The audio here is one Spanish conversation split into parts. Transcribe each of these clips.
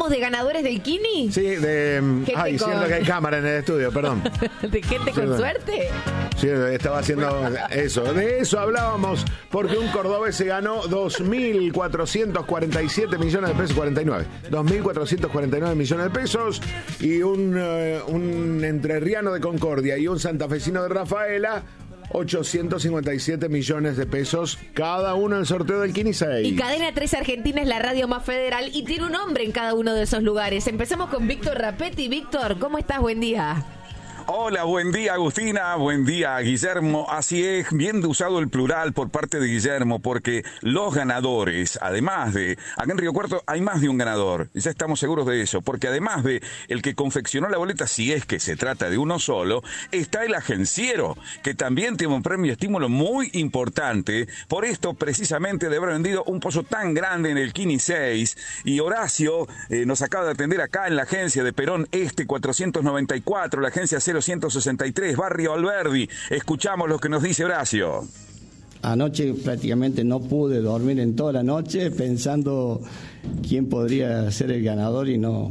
¿Hablamos de ganadores del Kini? Sí, ay, con... cierto que hay cámara en el estudio, perdón. ¿De gente con suerte? Sí, estaba haciendo eso. De eso hablábamos, porque un cordobés se ganó 2.447 millones de pesos, 49. 2.449 millones de pesos, y un entrerriano de Concordia y un santafesino de Rafaela, 857 millones de pesos cada uno en el sorteo del Kini 6. Y Cadena 3 Argentina es la radio más federal y tiene un hombre en cada uno de esos lugares. Empezamos con Víctor Rapetti. Víctor, ¿cómo estás? Buen día. Hola, buen día Agustina, buen día Guillermo. Así es, bien usado el plural por parte de Guillermo, porque los ganadores, además de, acá en Río Cuarto hay más de un ganador, ya estamos seguros de eso, porque además de el que confeccionó la boleta, si es que se trata de uno solo, está el agenciero, que también tiene un premio estímulo muy importante, por esto precisamente de haber vendido un pozo tan grande en el Kini 6, y Horacio nos acaba de atender acá en la agencia de Perón Este 494, la agencia 0163, Barrio Alberdi. Escuchamos lo que nos dice Horacio. Anoche prácticamente no pude dormir en toda la noche pensando quién podría ser el ganador y no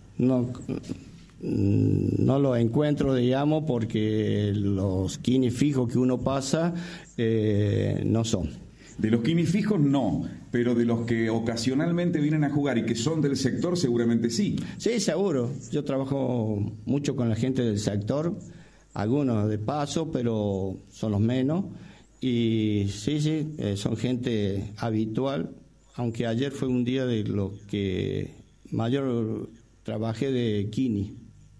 lo encuentro, digamos, porque los Kini fijos que uno pasa no son. De los Kini fijos no, pero de los que ocasionalmente vienen a jugar y que son del sector seguramente sí. Sí, seguro. Yo trabajo mucho con la gente del sector, algunos de paso, pero son los menos. Y sí, son gente habitual, aunque ayer fue un día de los que mayor trabajé de Kini.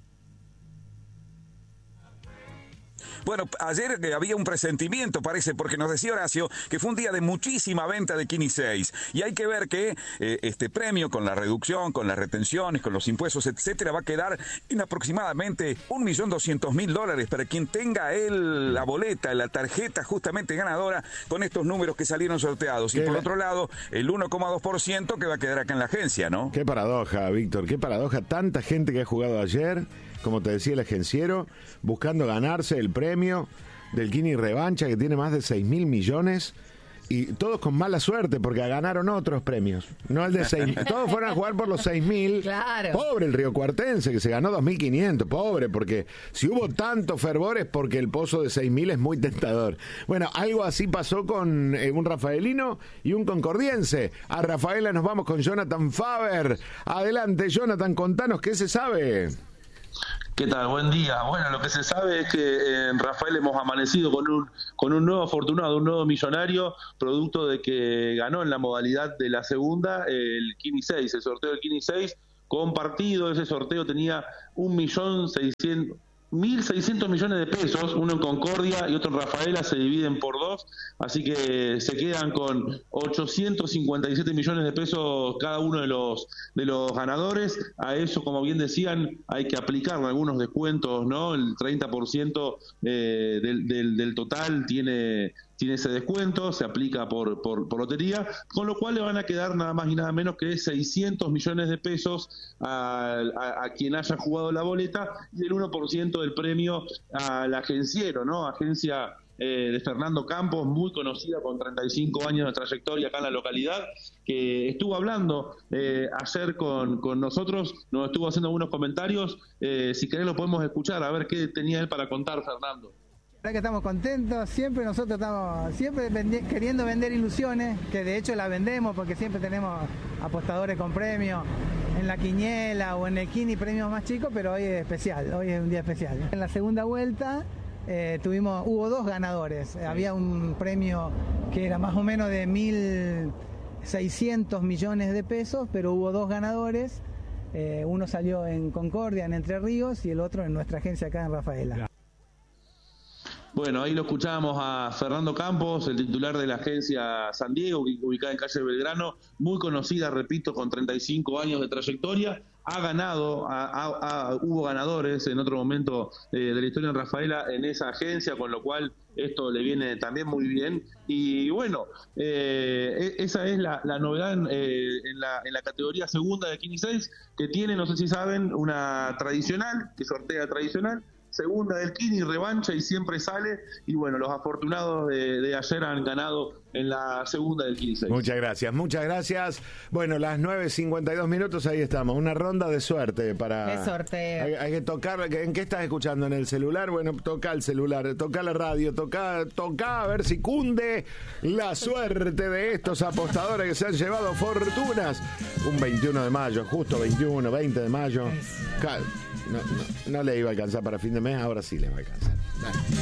Bueno, ayer había un presentimiento, parece, porque nos decía Horacio que fue un día de muchísima venta de Kini 6. Y hay que ver que este premio, con la reducción, con las retenciones, con los impuestos, etcétera, va a quedar en aproximadamente $1.200.000 para quien tenga la boleta, la tarjeta justamente ganadora con estos números que salieron sorteados. Y por otro lado, el 1,2% que va a quedar acá en la agencia, ¿no? Qué paradoja, Víctor, qué paradoja. Tanta gente que ha jugado ayer, como te decía el agenciero, buscando ganarse el premio del Kini Revancha, que tiene más de 6.000 millones, y todos con mala suerte, porque ganaron otros premios, no el de 6.000. Todos fueron a jugar por los 6.000. Claro. Pobre el riocuartense, que se ganó 2.500, pobre, porque si hubo tanto fervor es porque el pozo de 6.000 es muy tentador. Bueno, algo así pasó con un rafaelino y un concordiense. A Rafaela nos vamos con Jonathan Faber. Adelante, Jonathan, contanos qué se sabe. ¿Qué tal? Buen día. Bueno, lo que se sabe es que en Rafael hemos amanecido con un nuevo afortunado, un nuevo millonario, producto de que ganó en la modalidad de la segunda el Kini 6, el sorteo del Kini 6, compartido. Ese sorteo tenía 1.600.000 millones de pesos, uno en Concordia y otro en Rafaela, se dividen por dos, así que se quedan con 857 millones de pesos cada uno de los ganadores. A eso, como bien decían, hay que aplicar algunos descuentos, ¿no? El 30% del total tiene ese descuento, se aplica por lotería, con lo cual le van a quedar nada más y nada menos que 600 millones de pesos a quien haya jugado la boleta, y el 1% del premio al agenciero, ¿no? Agencia de Fernando Campos, muy conocida, con 35 años de trayectoria acá en la localidad, que estuvo hablando ayer con nosotros, nos estuvo haciendo algunos comentarios. Si querés lo podemos escuchar, a ver qué tenía él para contar, Fernando. La verdad que estamos contentos, nosotros estamos queriendo vender ilusiones, que de hecho las vendemos porque siempre tenemos apostadores con premios, en la quiniela o en el Kini premios más chicos, pero hoy es especial, hoy es un día especial. En la segunda vuelta hubo dos ganadores, había un premio que era más o menos de 1.600 millones de pesos, pero hubo dos ganadores, uno salió en Concordia, en Entre Ríos, y el otro en nuestra agencia acá en Rafaela. Bueno, ahí lo escuchábamos a Fernando Campos, el titular de la agencia San Diego, ubicada en calle Belgrano, muy conocida, repito, con 35 años de trayectoria. Ha ganado, hubo ganadores en otro momento de la historia en Rafaela en esa agencia, con lo cual esto le viene también muy bien. Y bueno, esa es la novedad en la categoría segunda de Kini 6, que tiene, no sé si saben, una tradicional, que sortea tradicional, segunda del Kini, revancha, y siempre sale. Y bueno, los afortunados de ayer han ganado en la segunda del 15. Muchas gracias. Bueno, las 9:52 minutos, ahí estamos. Una ronda de suerte para... De sorteo. Hay que tocar. ¿En qué estás escuchando? ¿En el celular? Bueno, toca el celular, toca la radio, toca a ver si cunde la suerte de estos apostadores que se han llevado fortunas. Un 21 de mayo, justo 21, 20 de mayo. No le iba a alcanzar para fin de mes, ahora sí le va a alcanzar. Dale.